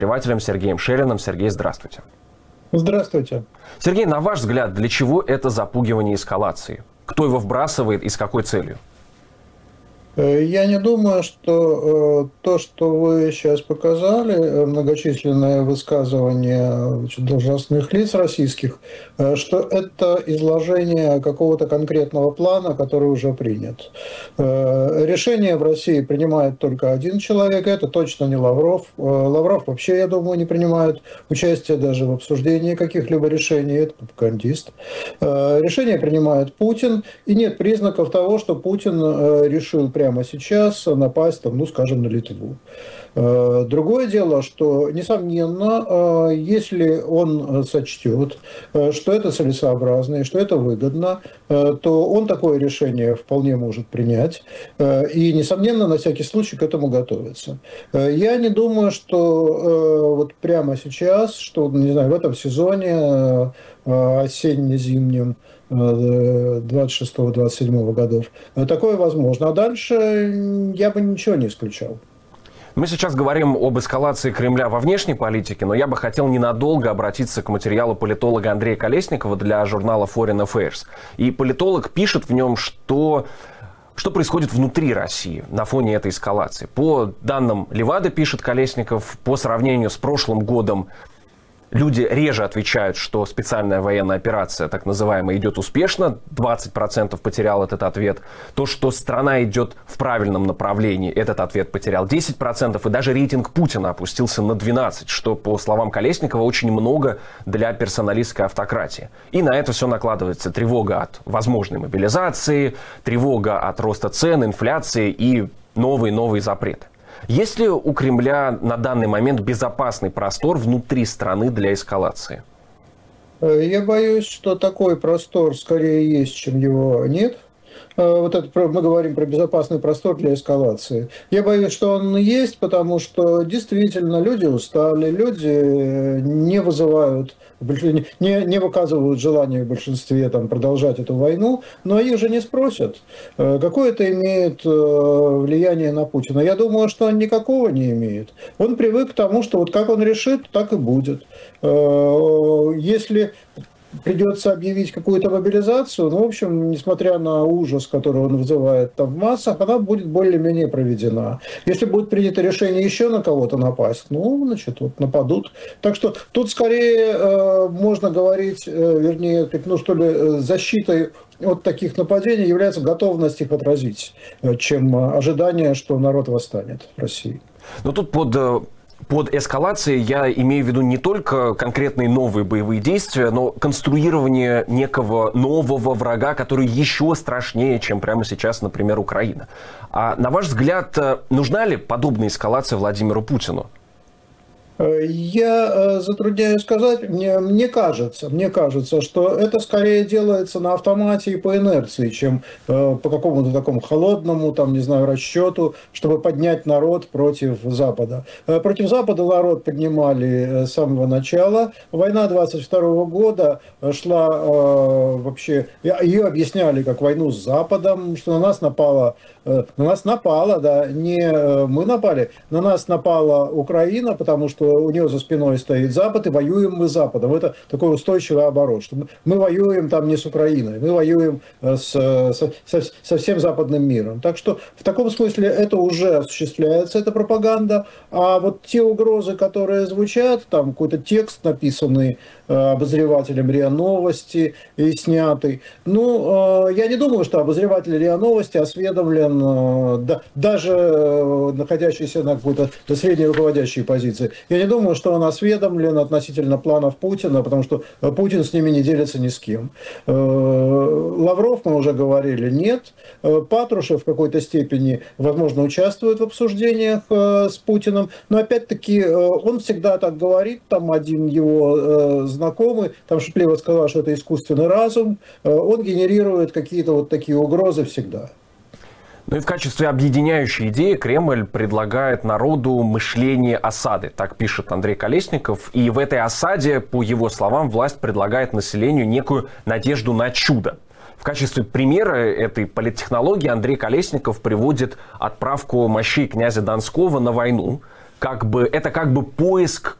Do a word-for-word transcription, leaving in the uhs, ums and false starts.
обозревателем Сергеем Шелиным. Сергей, здравствуйте. Здравствуйте. Сергей, на ваш взгляд, для чего это запугивание эскалации? Кто его вбрасывает и с какой целью? Я не думаю, что то, что вы сейчас показали, многочисленные высказывания, значит, должностных лиц российских, что это изложение какого-то конкретного плана, который уже принят. Решение в России принимает только один человек, это точно не Лавров. Лавров вообще, я думаю, не принимает участие даже в обсуждении каких-либо решений, это пропагандист. Решение принимает Путин, и нет признаков того, что Путин решил прямо сейчас напасть, там, ну, скажем, на Литву. Другое дело, что, несомненно, если он сочтет, что это целесообразно и что это выгодно, то он такое решение вполне может принять и, несомненно, на всякий случай к этому готовится. Я не думаю, что вот прямо сейчас, что, не знаю, в этом сезоне осенне-зимнем двадцать шестого — двадцать седьмого годов. Такое возможно. А дальше я бы ничего не исключал. Мы сейчас говорим об эскалации Кремля во внешней политике, но я бы хотел ненадолго обратиться к материалу политолога Андрея Колесникова для журнала Foreign Affairs. И политолог пишет в нем, что... Что происходит внутри России на фоне этой эскалации? По данным Левады, пишет Колесников, по сравнению с прошлым годом, люди реже отвечают, что специальная военная операция, так называемая, идет успешно. двадцать процентов потерял этот ответ. То, что страна идет в правильном направлении, этот ответ потерял десять процентов. И даже рейтинг Путина опустился на двенадцать процентов, что, по словам Колесникова, очень много для персоналистской автократии. И на это все накладывается тревога от возможной мобилизации, тревога от роста цен, инфляции и новые-новые запреты. Есть ли у Кремля на данный момент безопасный простор внутри страны для эскалации? Я боюсь, что такой простор скорее есть, чем его нет. Вот это мы говорим про безопасный простор для эскалации. Я боюсь, что он есть, потому что действительно люди устали, люди не вызывают, не, не выказывают желания в большинстве там, продолжать эту войну, но их же не спросят, какое это имеет влияние на Путина. Я думаю, что он никакого не имеет. Он привык к тому, что вот как он решит, так и будет. Если придется объявить какую-то мобилизацию, ну, в общем, несмотря на ужас, который он вызывает там в массах, она будет более-менее проведена. Если будет принято решение еще на кого-то напасть, ну, значит, вот нападут. Так что тут скорее э, можно говорить, э, вернее, ну, что ли, защитой от таких нападений является готовность их отразить, чем ожидание, что народ восстанет в России. Но тут под... Под эскалацией я имею в виду не только конкретные новые боевые действия, но конструирование некого нового врага, который еще страшнее, чем прямо сейчас, например, Украина. А на ваш взгляд, нужна ли подобная эскалация Владимиру Путину? Я затрудняюсь сказать, мне, мне кажется, мне кажется, что это скорее делается на автомате и по инерции, чем э, по какому-то такому холодному, там, не знаю, расчету, чтобы поднять народ против Запада. Э, против Запада народ поднимали с самого начала. Война двадцать второго года шла э, вообще, ее объясняли как войну с Западом, что на нас напала, э, на нас напала, да, не э, мы напали, на нас напала Украина, потому что у нее за спиной стоит Запад, и воюем мы с Западом. Это такой устойчивый оборот, что мы, мы воюем там не с Украиной, мы воюем с, со, со всем западным миром. Так что в таком смысле это уже осуществляется, эта пропаганда. А вот те угрозы, которые звучат, там какой-то текст, написанный обозревателем РИА Новости и снятый, ну, я не думаю, что обозреватель РИА Новости осведомлен, да, даже находящийся на какой-то средней руководящей позиции. Я не думаю, что он осведомлен относительно планов Путина, потому что Путин с ними не делится ни с кем. Лавров, мы уже говорили, нет. Патрушев в какой-то степени, возможно, участвует в обсуждениях с Путиным, но опять-таки он всегда так говорит, там один его знакомый, там шутливо сказал, что это искусственный разум, он генерирует какие-то вот такие угрозы всегда. Ну и в качестве объединяющей идеи Кремль предлагает народу мышление осады, так пишет Андрей Колесников. И в этой осаде, по его словам, власть предлагает населению некую надежду на чудо. В качестве примера этой политтехнологии Андрей Колесников приводит отправку мощей князя Донского на войну. как бы, это как бы поиск